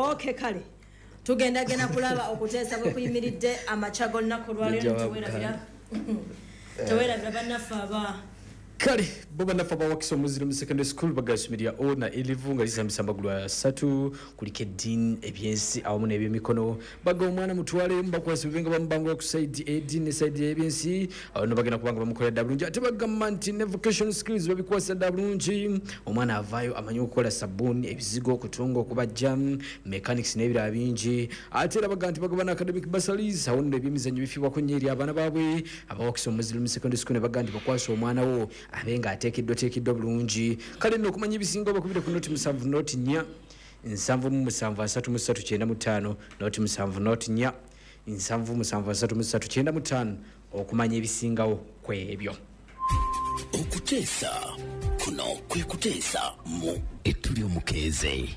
Okay kale tugenda kulaba okuteesa bwe kuyimiridde amachago olunaku lwaleero teweerabira bannaffe aba kale boba nafa bawakisa Muslim Secondary School bagasumira ona elivu nga lisambisa magulwa 3 kulike din ebyensi awamu n'ebyemikono baga omwana mutwale mbakwasa bibenga bambango ku side edin ne side ebyensi awono bagenda kubanga bamukolera bulungi ate bagamba nti ne vocational skills babikwasa bulungi omwana avayo amanyi okukola sabuni ebizigo okutunga okubajja mechanics n'ebirala bingi ate baga nti bagaba na academic bursaries awono n'ebyemizannyo bifibwa ku nnyeri abaana baabwe abawakisa Muslim Secondary School ne baga nti bakwasa omwana wo abenga ateekeddwa bulungi kale nno okumanya ebisinga bakubire ku noti 7 noti 4 77339 noti 7 noti 4 77339 okumanya ebisingawo kwebyo okuteesa kuno kwe kuteesa mu etuli omukeeze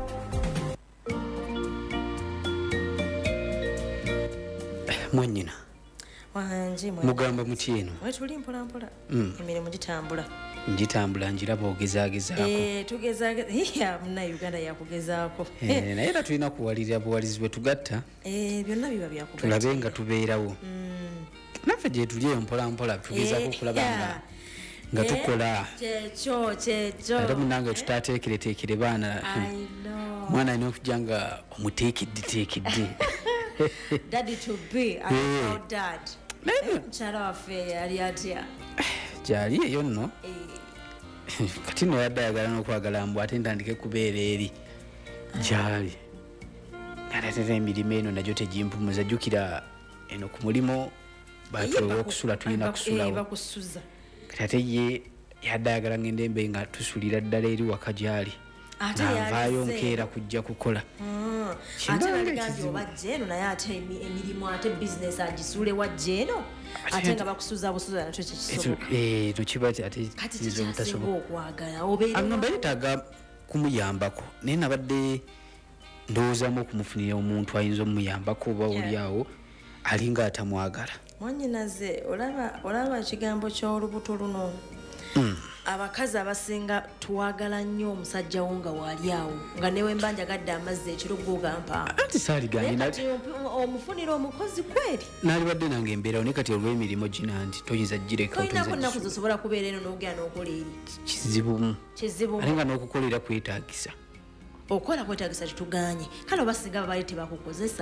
mwanyina wanji mugamba mutieno wetuli mpola emirimu gitambula njiraba ogezagezaako tugezaageza muna Uganda yakugezaako naye era tulina kuwalirira buwalizi bwe tugatta byonna biba byakugatta tulabe nga tubeerawo naffe gye tuli mpola tugezaako okulaba nga tukola kyekyo ate munange tutateekereteekere baana mwana alina okujja nga omuteekedde daddy to be our dad mchara waffe yali atya gyali eyo nno kati no yadde ayagala n'okwagala mbu ate ntandike kubeera eri gyali atatera emirimu eno nagyo tegimpumuza jjukira eno ku mulimu batulowa okusula tulina kusulawo kati ate ye yadde ayagala ngende embe nga tusulira ddala eri waka gyali navaayo nkeera kujja kukola ate naligambye obajja eno naye ate emirimu ate bizinesi agisuule wajja eno ate nga bakusuza busuza nakyo kyekisoboka kati kikyasinga okwagala aŋŋamba yeetaaga kumuyambako naye nabadde ndowoozamu okumufunira omuntu ayinza omuyambako oba oliawo alinga atamwagala mwanyinaze olaba ekigambo ky'olubuto luno abakazi abasinga tuwagala nnyo omusajja wo nga wali awo nga newe mbanja gadde amazzi ekiro gwogampa anti saaliganye omufunira omukozi kweri nalibadde nange embeerawo naye kati olw'emirimu gina nti toyinza gireka toyinako nnaku zosobola kubeera eno n'ogenda n'okola eri kizibu ate nga n'okukolera kwetaagisa okukola kwetaagisa tetuganye kale oba singa babaali tebakukozesa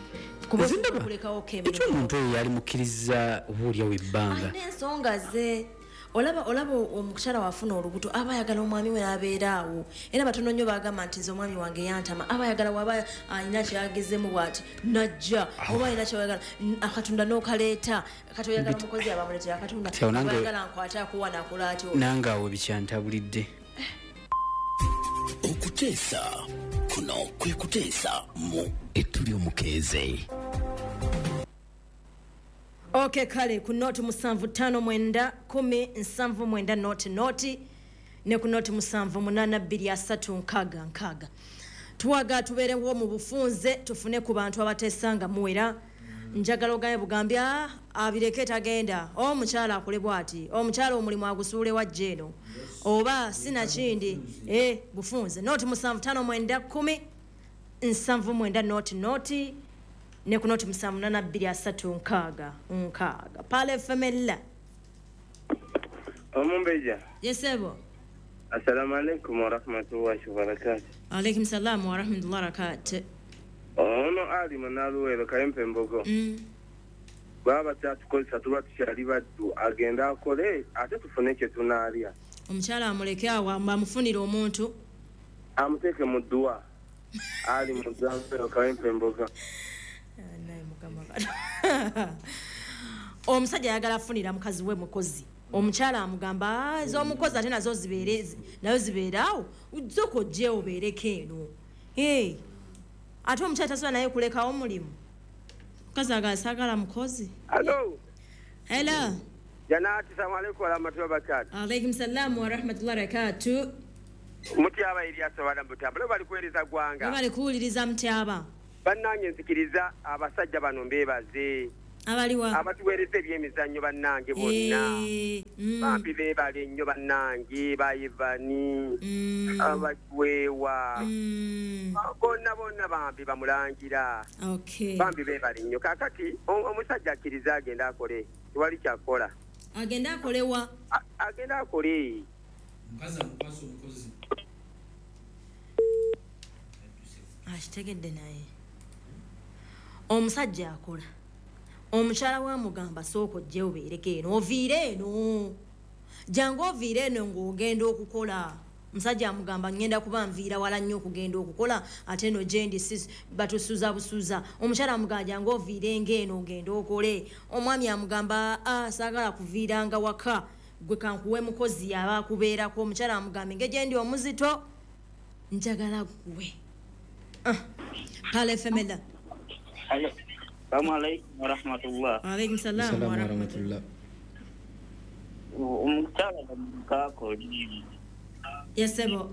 ekyo omuntu oyo yali mukkiriza obaoliawo ebbanga n'ensonga ze olaba omukyala wafuna olubuto aba ayagala omwami we n'abeera awo era batono nnyo bagamba nti nze omwami wange yantama aba ayagala waba alina kyagezemu bwati najja oba alina kyayagala akatunda n'okaleeta kati oyagala omukozi abamuleetera akatunda ayagala nkwate akuwa nakola atyo nange awo bikyantabulidde okuteesa kuno kwe kuteesa mu etuli omukeeze Okay kale ku noti 7591079 noti ne ku noti 78236 tuwaga tubeerewo mu bufunze tufune ku bantu abatesanga muwera njagala ogaye bugambya abireke tagenda omukyala akole bwati omukyala omulimu agusuule wajja eno oba sina kindi bufunze noti 7591079 noti ne ku noti 78236 pale femella omumbeja yesebo assalamu alaikum wa rahmatullahi wa barakatuh alaikum salam wa rahmatullahi wa barakatuh ono ali manaluwero kayempe mbogo baba tatukozesa tuba tukyali baddu agenda akole ate tufune kye tunaalya omukyala amuleke awo amufunire omuntu amuteeke mu dduwa ali munaluwero kayempe mbogo omusajja ayagala afunira mukazi we mukozi omukyala amugamba ez'omukozi ate nazo nayo zibeeraawo ujja okojja obeereko eno ate omukyala tasobola naye kulekawo omulimu mukazi agala saagala mukozi hello janaati salamu alaikum wa rahmatullahi wa barakatuh alaikum salam wa rahmatullahi wa barakatuh mutyaba Ilyas wala mutambula bali kuwuliriza gwanga bali kuwuliriza mutyaba bannange nzikiriza abasajja bano mbeebaze abaliwa abatuweereza ebyemizannyo bannange bonna bambi beebale nnyo bannange bayivani abajwewa bonna bambi bamulangira bambi beebale nnyo kakati omusajja akkiriza agenda akole tewali kyakola agenda akolewa agenda akole akitegedde naye omusajja akola omukyala wa mugamba sooka ojje obeereko eno oviire eno jangu oviire eno ng'ogenda okukola musajja amugamba ngenda kuba nviira wala nnyo okugenda okukola ate eno gyendi batusuza busuza omukyala amugamba jangu oviire ng'eno ogenda okole omwami amugamba saagala kuviiranga waka gwe kankuwe mukozi aba akubeerako omukyala amugamba nge gyendi omuzito njagala gwe kale femela Assalamu alaikum wa rahmatullah. Wa alaikum salam wa rahmatullah. Umutala kako. Yesebo.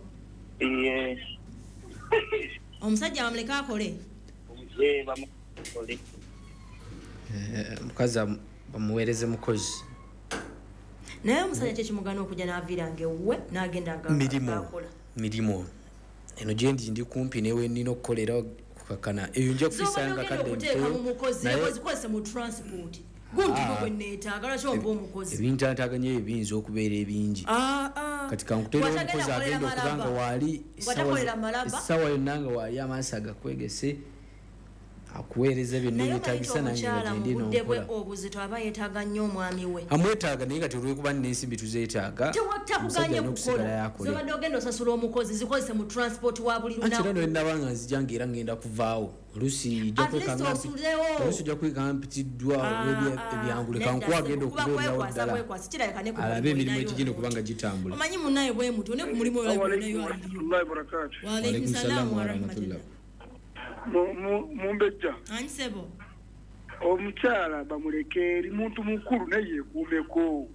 Omusajja wamuleka akole. Bamukole. Mukazi bamuweereze mukozi. Naye omusajja kyekimugana okujja n'aviirange ewuwe n'agenda ngakola. Mirimu. Eno gyendi ndi kumpi newe nina okukolera kakana eyo nja kufisanga kadde kuteeka mu mukozi yakozikose mu transport guntuko kwenneetaaga lwaki omba omukozi ebintu ataganye ebiyinza okubeera ebingi kati kankuteera omukozi agenda okubanga waali essaawa yonna nga waali amaaso agakwegese akuweereza byonna ebyetaagisa nange gagende n'okola obuzito aba yeetaaga nnyo omwami we amwetaaga naye kati olwekuba n'ensimbi tuzeetaaga tewattakuganye kukola zobadde ogenda osasula omukozi zikozese mu transport wa buli lunaku era nendaba nga nzija ngaera ngenda kuvaawo oluusi ojja kwekanga mpitiddwa ebyangule kankuwa agenda okubeerawo ddala alabe emirimu egigenda okuba nga gitambula omanyi munnaye bwe muti ne ku mulimu olabinayo waalaikum salaamu warahmatullah mumbejja ansebo omukyala bamuleke eri muntu mukulu naye yeekuumeko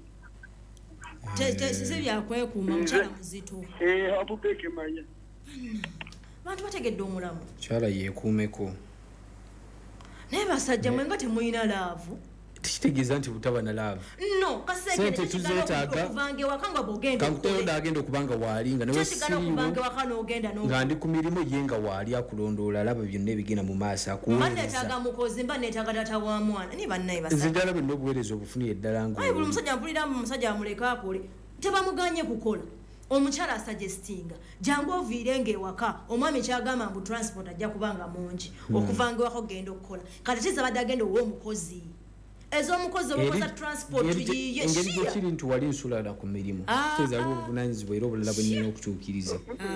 sisi byakwekuuma mukyala muzito abubeke manya bantu bategedde omulamu mukyala yeekuumeko naye basajja mwenga temulina laavu tekitegeeza nti butaba na laavu no sente tuzeetaaga kankuteeyo agenda okubanga waali nga nga ndi ku mirimu ye nga waali akulondoola alaba byonna ebigenda mu maaso akuweereza mukozi mba neetaaga tata wa mwana ni bannaye nzinjala byonna obuweereza obufunire eddala buli musajja mpuliramu musajja amuleka akole tebamuganye kukola omukyala asuggestinga jangu oviire ng'ewaka omwami kyagamba mbu transport ajja kubanga mungi okuvanga ewaka ogenda okukola kati kizabadde agenda ow'omukozi ez'omukozi omukoza transport yiye engeri gyekiri nti wali nsulana ku mirimu tezaliwo obuvunanyizibwa era obulala bwe nnina okutuukiriza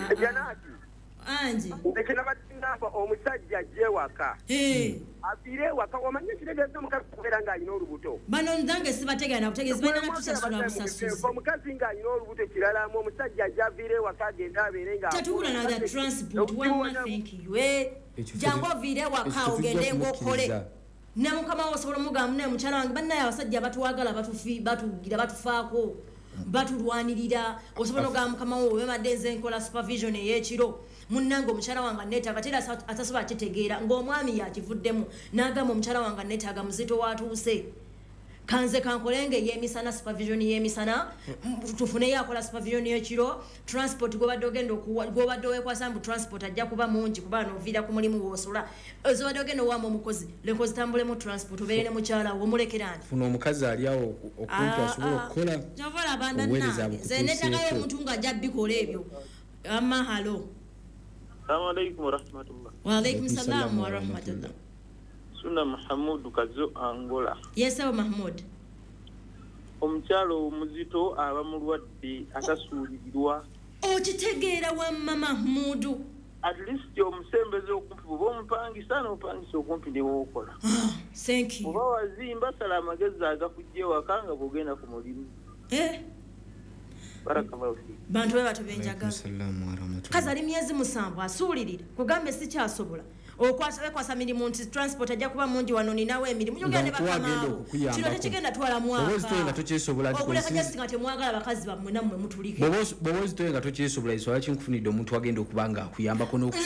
anje ekinabatingamba omusajja ajje waka afiire waka wamanye ekitegeeza omukazi kubeera ng'alina olubuto bano nzange sibategera nakutegeeza balina natusasula busasuzi omukazi ng'alina olubuto kiralamu omusajja ajja aviire waka agenda abeere nga tetubula na the transport wama thank you jangu oviire waka ogende ng'okole ne mukama osobola omugamba naye mukyala wange bannaye abasajja batuwagala batugira batufaako batulwanirira osobola ogamba mukama wo wemadde nze nkola supervision ey'ekiro munnange omukyala wange neetaaga tera atasobola kitegeera ng'omwami yakivuddemu n'agamba omukyala wange neetaaga muzito watuuse kanze kankolenge y'emisana supervision y'emisana tufuneyo akola supervision y'ekiro transport gwobadde ogenda gwobadde weekwasa mbu transport ajja kuba mungi kuba noviira ku mulimu w'osula ezobadde ogenda owamba omukozi leko zitambule mu transport obeere ne mukyala wo omulekeraani funa omukazi ali awo okumpi asobola okukola kyovola abandannange nze neetagayo omuntu ng'ajja bikola ebyo amahalo Assalamu alaikum wa rahmatullah. Wa alaikum salam wa rahmatullah. Suna Mahamudu Kazo Angola. Yes, sir, Mahmud. Omukyalo omuzito aba mulwadde atasuulirirwa. Okitegeera wamma Mahmudu. At least omusembeze okumpi oba omupangisa n'opangisa okumpi ne w'okola. Thank you. Oba wazimba sala amagezi agakujja ewaka nga bw'ogenda ku mulimu. Barakallahu fiik. Bantu be batubenjaga. Kazi ali myezi 7 asuulirira kugambe sikyasobola. Okwasa mirimu nti transport ajja kuba mungi wano ninawe emirimu yogende bakamaawo kino tekigenda twala mwaka okuleka jasi nga temwagala bakazi bammwe nammwe mutulike bw'ozitoye nga tokyesobola iswala kinkufunidde omuntu agenda okuba nga akuyambako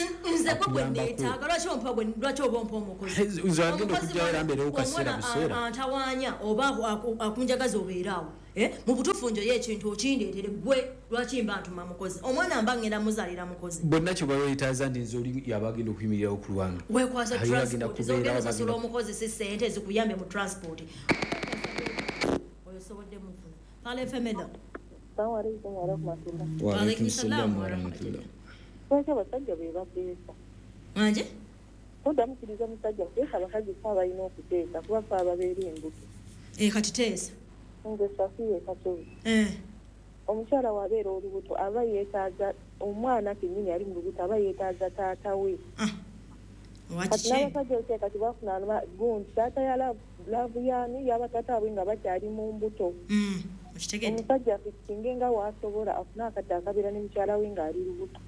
nze gwe neetaaga lwaki ompa gwe lwaki oba ompa omukozi nze agenda okujjayo erambeerewo kaseera buseera antawaanya oba akunjagaza obeeraawo mu butuufu njo y'ekintu okindeetere gwe lwaki mba ntuma mukozi omwana mba ngenda muzaalira mukozi bonna kye baba weetaaza ndi nze oli yaba agenda okuyimirirawo ku lwange wekwasa transport zogenda osasula omukozi si ssente ezikuyambe mu transport oyo sobodde mufuna pale femeda waalaikum salaam warahmatullah lwaki abasajja be bateesa anje odamukiriza musajja kuteesa abakazi fe abalina okuteesa kuba fe ababeera embuto kati teesa nze safiye kasozi omukyala wabeera olubuto aba yeetaaza omwana kennyini ali mu lubuto aba yeetaaza taata we kati n'abasajja ose kati bafuna gundi taata ya laavu yaani yaba taata abwe nga bakyali mu mbuto omusajja afikinge nga waasobola afune akadde akabeera ne mukyala we ng'ali lubuto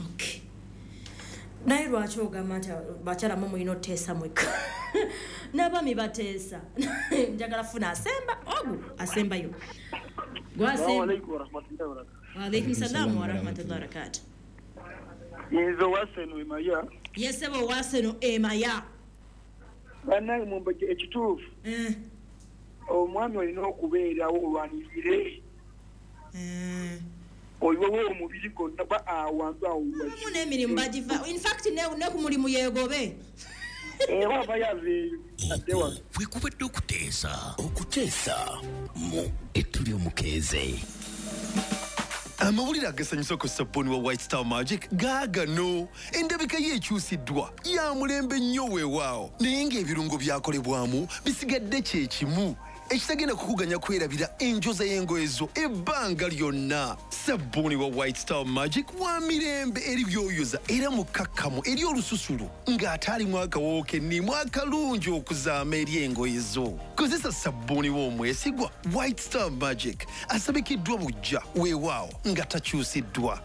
naye lwaki ogamba nti bakyala mu mulina oteesa mweka n'abaami bateesa njagala funa asemba ogu asembayo waalaikum salaamu warahmatullahi wabarakatu Yenzo waseno emaya yesebo waseno emaya banaye mumbaje ekituufu omwami olina okubeerawo olwanirire oyiwewo omubiri gonna ba awantu awo n'emirimu bagiva in fact ne ku mulimu yeegobe aba yaveeyo addewa wekubadde okuteesa mu ettuli omukeeze amawulire agasanyusa ku sabbuuni wa White Star Magic gaagano endabika ye ekyusiddwa ya mulembe nnyo weewaawo naye ng'ebirungo byakolebwamu bisigadde kye kimu ekitagenda kukuganya kwerabira enjoza y'engoye zo ebbanga lyonna sabbuuni wa White Star Magic wa mirembe eri byoyoza era mukakkamu eri olususulu ng'ate alimu akawoowo kennimu akalungi okuzaama eri engoye zo kozesa sabbuuni w'omwesigwa White Star Magic asabikiddwa bujja weewaawo nga takyusiddwa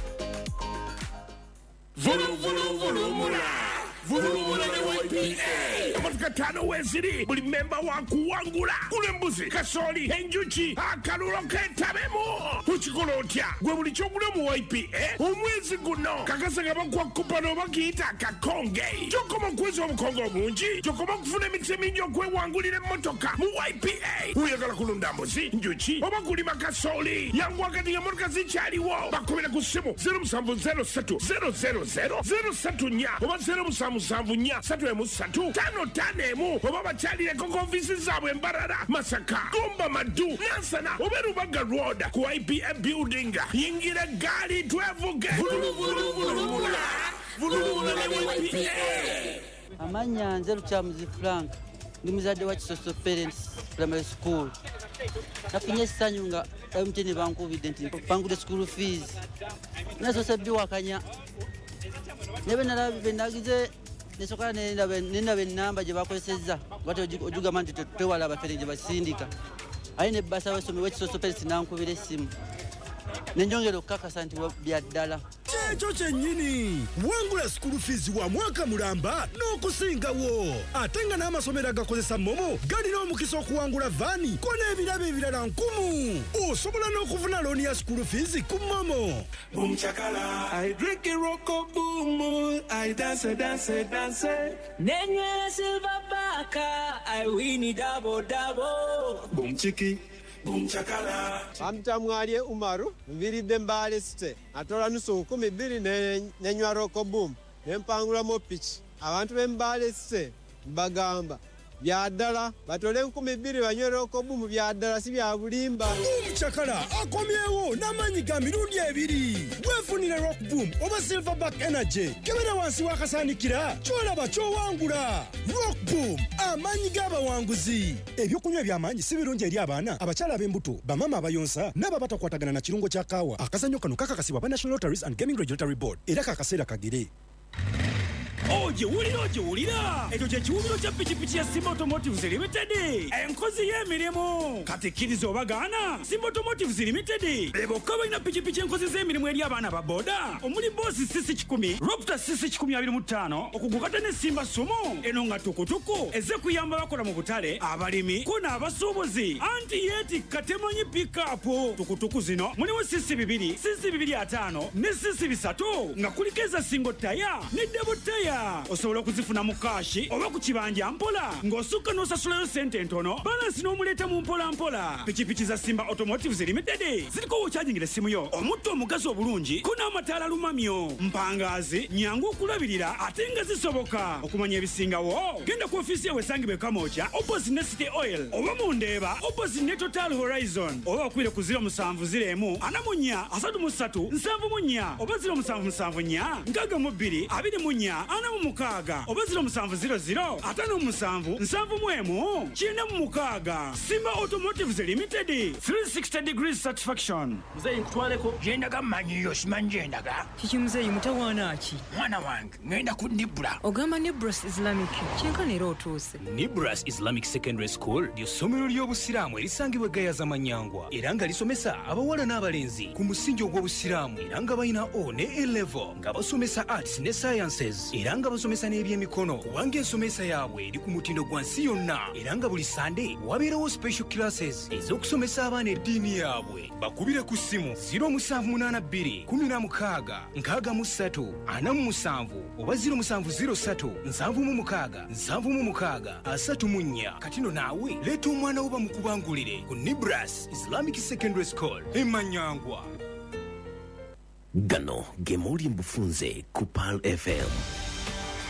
Vulumula ne YPA amatuka 5 weziri buli memba wakuwangula kulembuzi kasoli enjuki akalulo ketabemu tukikola otya gwe buli kyogula mu YPA omwezi guno kakasa nga bakuwa kupano oba kiyita akakonge kyokoma okweza obukonge obungi kyokoma okufuna emikisa emingi okwewangulira emmotoka mu YPA oyagala kulunda mbuzi njuki oba kulima kasoli yangu wakati nga emmotoka zikyaliwo bakubira ku ssimu 0703 oba 0774 oba bakyalireko ku ofiisi zaabwe Mbarara Masaka Gomba Madu Nansana oba Rubaga Road ku IPA building yingira gaali twevuge amanya nze Lukyamuzi Frank ndi muzadde wa Kisoso Parents Primary School nafunye essanyu nga MTN bankubidde nti bangudde school fees nasoose biwakanya nebe nalagize nesokola nendaba ennamba gye bakozesezza bati ogigamba nti tewala abafere gye basindika aye ne bbasa w'essomero w'Ekisoso Parents nankubira essimu nenjongera okukakasa nti bya ddala ekyo kyennyini wangula school fees wa mwaka mulamba n'okusingawo ate nga n'amasomero agakozesa momo galina omukisa okuwangula vaani ko n'ebirabo ebirala 1000 osobola n'okufuna looni ya school fees ku momo I drink a rocko boom, I dance. Nenywera silver baka, I win double. Boom chiki. Amtamwalye Umaru mviridde Mbale City atola nusu 12 nenywa roko boom nempangula mo pitch abantu b'Embale City bagamba byaddala batole 12 banywe roko boom byaddala si bya bulimba omukyakala akomyewo n'amanyi ga mirundi 2 wefunire rock boom oba silverback energy kebera wansi wakasaanikira kyolaba kyowangula rock boom amanyi g'abawanguzi ebyokunywa eby'amaanyi si birungi eri abaana abakyala ab'embuto bamama abayonsa n'ababatakwatagana na kirungo kya kaawa akazannyo kano kakakasibwa ba National Lotteries and Gaming Regulatory Board era kakaseera kagere. Oh ogiwulira ekyo kye kiwumiro kya pikipiki ya Simba Automotives Limited enkozi y'emirimu kati kkiriza obagaana Simba Automotives Limited bebokka balina pikipiki enkozi z'emirimu eri abaana ba boda omuli boosi sisi 10 Raptor sisi 1025 okugukata ne Simba Sumo eno nga tukutuku eze kuyamba bakola mu butale abalimi ko n'abasuubuzi anti yeti katemanyi pikapu tukutuku zino mulimu sisi 2 sisi 25 ne sisi 3 nga kulikeza single taya ne double taya osobola okuzifuna mu kashi oba ku kibanja mpola ng'osukka n'osasulayo sente ntono balansi n'omuleeta mu mpola pikipiki za Simba Automotives Limited ziriko wokyajingira essimu yo omutto omugazi obulungi ko n'amataala lumamyo mpangaazi nyangu okulabirira ate nga zisoboka okumanya ebisingawo genda ku ofiisi yawe esangibwe Kamooja opposite ne City Oil oba mu Ndeeba opposite ne Total Horizon oba okwire ku 0704 44 33 74 oba 0774 62 24 46 oba 0700 57 71 96 Simba Automotives Limited 360 degrees satisfaction. Mzee nkutwaleko yendaga manyiyo simanyi yendaga kiki muzeeyi mutawaana ki mwana wange ngenda ku Nibra ogamba Nibras Islamic kyenkana era otuuse Nibras Islamic Secondary School ly'essomero ly'obusiraamu erisangibwa Gayaza Manyangwa era nga lisomesa abawala n'abalenzi ku musingi ogw'obusiraamu era nga balina O ne A-level nga basomesa arts ne sciences era nga basomesa n'ebyemikono kubanga ensomesa yaabwe eri ku mutindo gwa nsi yonna era nga buli Sunday wabeerawo special classes ez'okusomesa abaana eddiini yaabwe bakubire ku ssimu 0782 16 63 47 oba 0703 76 76 34 katino naawe leeta omwana wo bamukubangulire ku Nibras Islamic Secondary School Emanyangwa. Gano gemuli mbufunze ku Pal FM